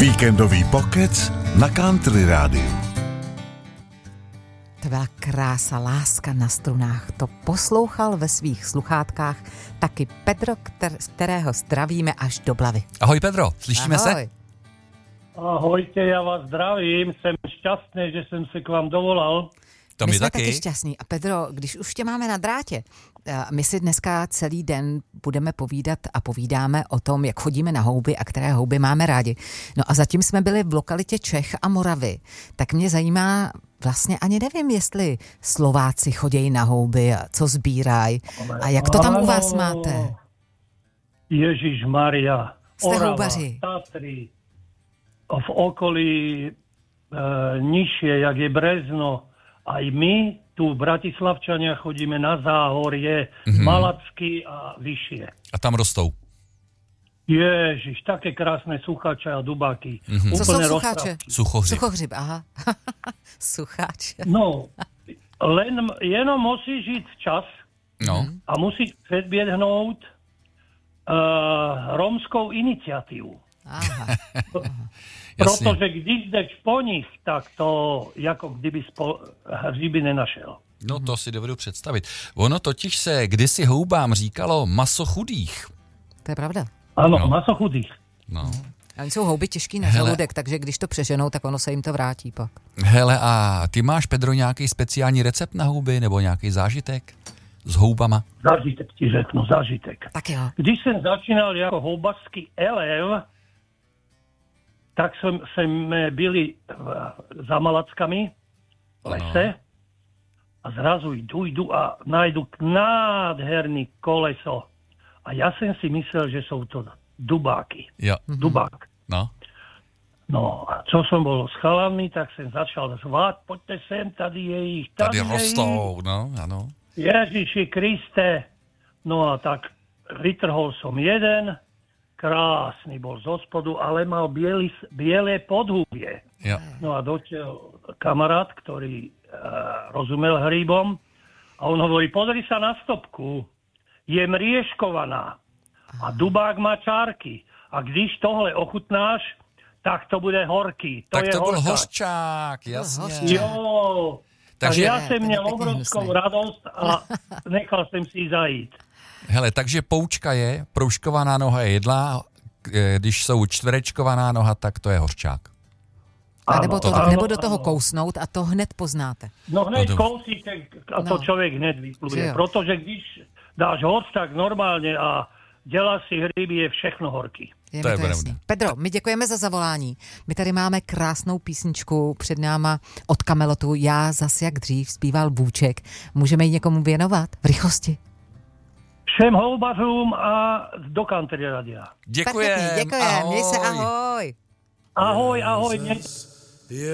Víkendový pokec na Country Rádiu. To byla krása, láska na strunách. To poslouchal ve svých sluchátkách taky Pedro, kterého zdravíme až do Blavy. Ahoj Pedro, slyšíme Ahoj. se? Ahojte, já vás zdravím, jsem šťastný, že jsem se k vám dovolal. To My my jsme taky. taky šťastní. A Pedro, když už tě máme na drátě, my si dneska celý den budeme povídat a povídáme o tom, jak chodíme na houby a které houby máme rádi. No a zatím jsme byli v lokalitě Čech a Moravy. Tak mě zajímá, vlastně ani nevím, jestli Slováci chodějí na houby a co sbírají. A jak to tam u vás máte? Ježišmaria, Jste Orava, houbaři. Tatry, v okolí nižšie, jak je Brezno. Aj my tu Bratislavčania chodíme na Záhorie, Malacky a vyššie. A tam rostou. Ježiš, také krásne sucháče a dubáky. Co jsou sucháče? Suchohřib. Suchohřib, aha. Sucháče. No, jenom musíš jít včas No. a musíš předběhnout romskou iniciativu. Aha. Jasně. Protože když jdeš po nich, tak to jako kdyby hříby nenašel. No to si dovedu představit. Ono totiž se kdysi houbám říkalo maso chudých. To je pravda. Ano, No. maso chudých. No. A oni jsou houby těžký na Hele. žaludek, takže když to přeženou, tak ono se jim to vrátí pak. Hele, a ty máš, Pedro, nějaký speciální recept na houby nebo nějaký zážitek s houbama? Zážitek ti řeknu, zážitek. Tak jo. Když jsem začínal jako houbařský elev, tak jsme byli za Malackami v lese a zrazu jdu a najdu nádherný koleso. A já jsem si myslel, že jsou to dubáky. Jo. Dubák. No. No a co som bol s chalami, tak jsem začal zvát, poďte sem, tady je jich, Tady je jich. rostou, no, ano. Ježiši Kriste. No a tak vytrhol som jeden, krásny bol zo spodu, ale mal biele podhubie. Jo. No a došiel kamarát, ktorý rozumel hríbom a on hovorí, pozri sa na stopku, je mrieškovaná a dubák má čárky a když tohle ochutnáš, tak to bude horký. Tak je to byl horčák. hořčák, jasně. hořčák. Jo, Takže- takže já To jsem je měl pěkně obrovskou hnusný. radost a nechal jsem si ji zajít. Hele, takže poučka je, proužkovaná noha je jedlá, když jsou čtverečkovaná noha, tak to je hořčák. A Ano, nebo do toho ano. kousnout a to hned poznáte. No hned No, kousíte a to No. člověk hned Že vypluje. jo. Protože když dáš hoř, tak normálně a děláš si hryby, je všechno horký. Je To mi je to pravda. jasný. Pedro, my děkujeme za zavolání. My tady máme krásnou písničku před náma od Kamelotu. Já zas jak dřív zpíval Bůček. Můžeme ji někomu věnovat? V rychlosti. Všem houbařům a do Country Radia. Děkujem. Děkujem. Měj se, ahoj. Ahoj, ahoj.